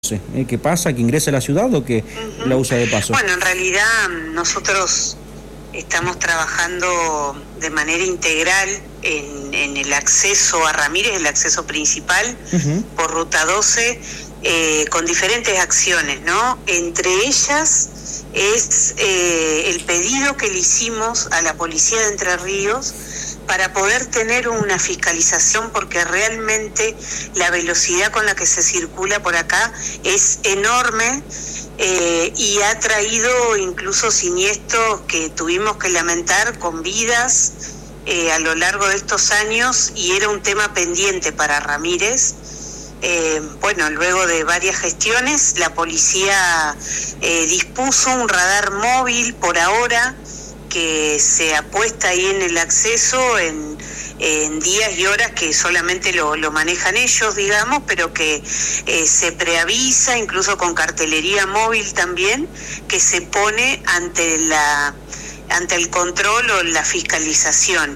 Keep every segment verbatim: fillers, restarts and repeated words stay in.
¿Eh? ¿Qué pasa? ¿Que ingresa a la ciudad o que uh-huh. la usa de paso? Bueno, en realidad nosotros estamos trabajando de manera integral en, en el acceso a Ramírez, el acceso principal uh-huh. por Ruta doce, eh, con diferentes acciones, ¿no? Entre ellas es eh, el pedido que le hicimos a la Policía de Entre Ríos para poder tener una fiscalización, porque realmente la velocidad con la que se circula por acá es enorme eh, y ha traído incluso siniestros que tuvimos que lamentar con vidas eh, a lo largo de estos años, y era un tema pendiente para Ramírez. Eh, bueno, luego de varias gestiones, la policía eh, dispuso un radar móvil por ahora, que se apuesta ahí en el acceso en, en días y horas que solamente lo, lo manejan ellos, digamos, pero que eh, se preavisa, incluso con cartelería móvil también, que se pone ante la ante el control o la fiscalización.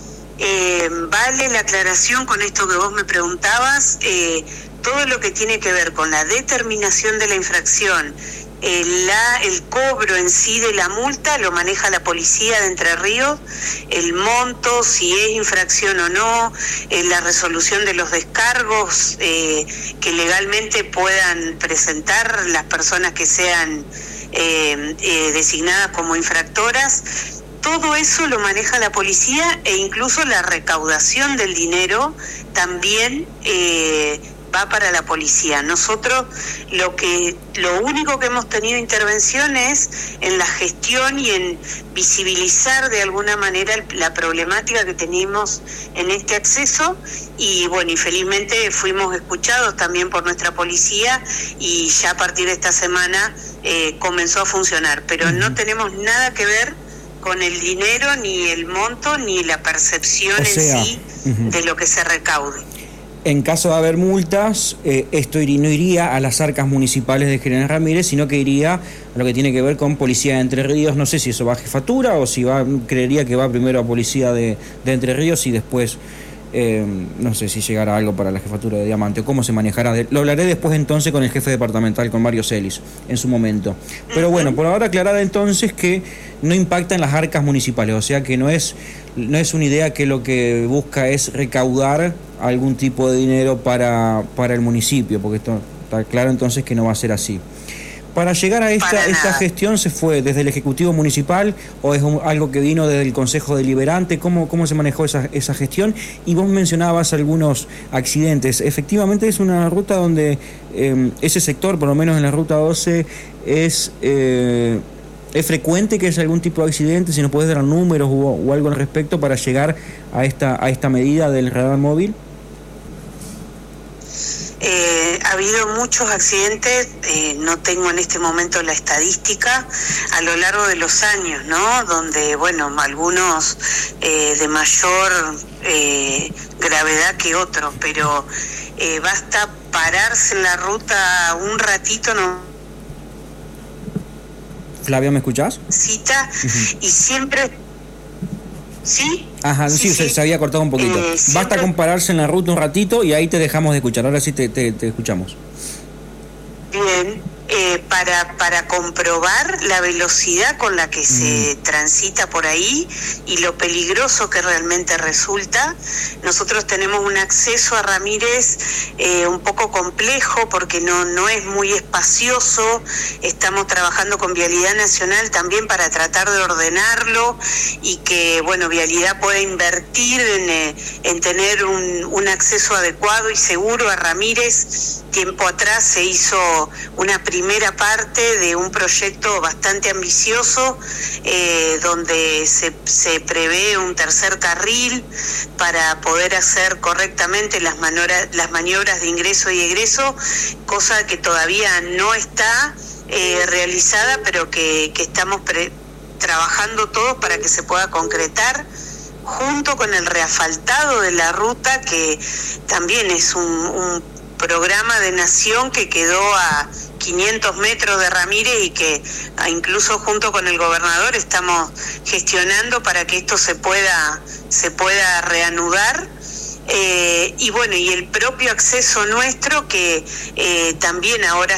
Eh, vale la aclaración con esto que vos me preguntabas, eh, todo lo que tiene que ver con la determinación de la infracción, El, la, el cobro en sí de la multa lo maneja la Policía de Entre Ríos, el monto, si es infracción o no, eh, la resolución de los descargos eh, que legalmente puedan presentar las personas que sean eh, eh, designadas como infractoras. Todo eso lo maneja la policía, e incluso la recaudación del dinero también eh, va para la policía. Nosotros lo que lo único que hemos tenido intervención es en la gestión y en visibilizar de alguna manera la problemática que tenemos en este acceso, y bueno, y felizmente fuimos escuchados también por nuestra policía, y ya a partir de esta semana eh, comenzó a funcionar, pero uh-huh. no tenemos nada que ver con el dinero, ni el monto, ni la percepción, o sea, en sí uh-huh. de lo que se recaude. En caso de haber multas, eh, esto no iría a las arcas municipales de General Ramírez, sino que iría a lo que tiene que ver con Policía de Entre Ríos. No sé si eso va a jefatura o si va, creería que va primero a Policía de, de Entre Ríos y después, eh, no sé si llegará algo para la jefatura de Diamante. ¿Cómo se manejará? Lo hablaré después entonces con el jefe departamental, con Mario Celis, en su momento. Pero bueno, por ahora aclarar entonces que no impacta en las arcas municipales, o sea que no es, no es una idea que lo que busca es recaudar algún tipo de dinero para, para el municipio, porque esto está claro entonces que no va a ser así. Para llegar a esta, esta gestión, ¿se fue desde el Ejecutivo Municipal o es un, algo que vino desde el Consejo Deliberante? ¿Cómo, cómo se manejó esa, esa gestión? Y vos mencionabas algunos accidentes. Efectivamente es una ruta donde eh, ese sector, por lo menos en la Ruta doce, es... Eh, ¿Es frecuente que haya algún tipo de accidente? Si nos puedes dar números o, o algo al respecto para llegar a esta, a esta medida del radar móvil. Eh, ha habido muchos accidentes, eh, no tengo en este momento la estadística, a lo largo de los años, ¿no? Donde, bueno, algunos eh, de mayor eh, gravedad que otros, pero eh, basta pararse en la ruta un ratito, ¿no? Flavia, ¿me escuchás? Cita, uh-huh. y siempre... ¿Sí? Ajá, sí, sí, se, sí. se había cortado un poquito. Eh, siempre... Basta con pararse en la ruta un ratito y ahí te dejamos de escuchar. Ahora sí te, te, te escuchamos. Bien, eh, para, para comprobar la velocidad con la que mm. se transita por ahí y lo peligroso que realmente resulta, nosotros tenemos un acceso a Ramírez eh, un poco complejo, porque no, no es muy espacioso. Estamos trabajando con Vialidad Nacional también para tratar de ordenarlo y que, bueno, Vialidad pueda invertir en, eh, en tener un, un acceso adecuado y seguro a Ramírez. Tiempo atrás se hizo una primera parte de un proyecto bastante ambicioso eh, donde se, se prevé un tercer carril para poder hacer correctamente las, manora, las maniobras de ingreso y egreso, cosa que todavía no está eh, realizada, pero que, que estamos pre, trabajando todos para que se pueda concretar, junto con el reasfaltado de la ruta, que también es un, un programa de nación que quedó a quinientos metros de Ramírez y que incluso junto con el gobernador estamos gestionando para que esto se pueda se pueda reanudar. Eh, y bueno, y el propio acceso nuestro que eh, también ahora